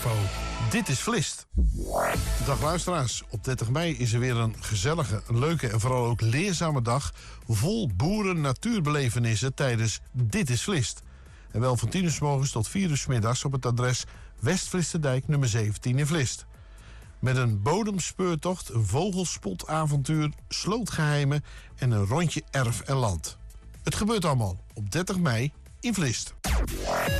info. Dit is Vlist. Dag luisteraars. Op 30 mei is er weer een gezellige, leuke en vooral ook leerzame dag vol boeren-natuurbelevenissen tijdens Dit is Vlist. En wel van 10 uur 's morgens tot 4 uur 's middags op het adres West-Vlisterdijk nummer 17 in Vlist. Met een bodemspeurtocht, een vogelspotavontuur, slootgeheimen en een rondje erf en land. Het gebeurt allemaal op 30 mei in Vlist.